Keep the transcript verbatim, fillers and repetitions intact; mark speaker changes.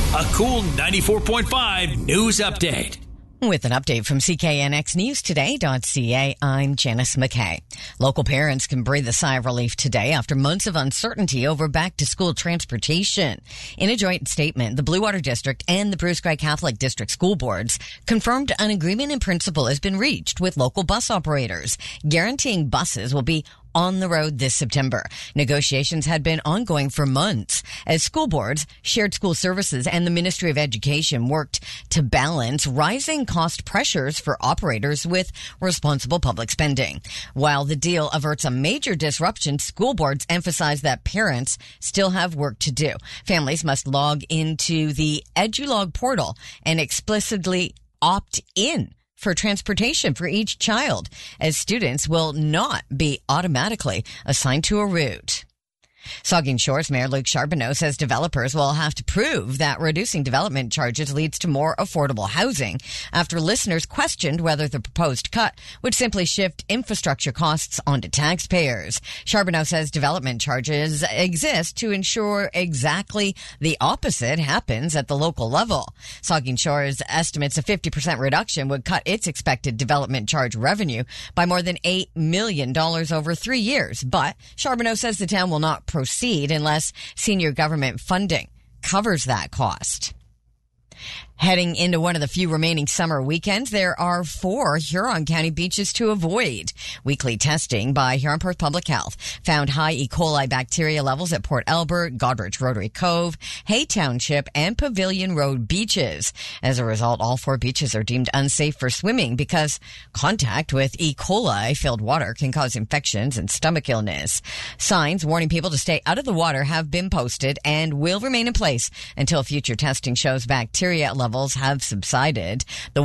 Speaker 1: A cool ninety-four point five news update.
Speaker 2: With an update from C K N X News Today dot C A, I'm Janice McKay. Local parents can breathe a sigh of relief today after months of uncertainty over back-to-school transportation. In a joint statement, the Blue Water District and the Bruce Grey Catholic District School Boards confirmed an agreement in principle has been reached with local bus operators, guaranteeing buses will be on the road this September. Negotiations had been ongoing for months as school boards, shared school services, and the Ministry of Education worked to balance rising cost pressures for operators with responsible public spending. While the deal averts a major disruption, school boards emphasize that parents still have work to do. Families must log into the EduLog portal and explicitly opt in for transportation for each child, as students will not be automatically assigned to a route. Saugeen Shores Mayor Luke Charbonneau says developers will have to prove that reducing development charges leads to more affordable housing after listeners questioned whether the proposed cut would simply shift infrastructure costs onto taxpayers. Charbonneau says development charges exist to ensure exactly the opposite happens at the local level. Saugeen Shores estimates a fifty percent reduction would cut its expected development charge revenue by more than eight million dollars over three years. But Charbonneau says the town will not proceed unless senior government funding covers that cost. Heading into one of the few remaining summer weekends, there are four Huron County beaches to avoid. Weekly testing by Huron Perth Public Health found high E. coli bacteria levels at Port Albert, Godrich Rotary Cove, Hay Township, and Pavilion Road beaches. As a result, all four beaches are deemed unsafe for swimming because contact with E. coli-filled water can cause infections and stomach illness. Signs warning people to stay out of the water have been posted and will remain in place until future testing shows bacteria levels have subsided. The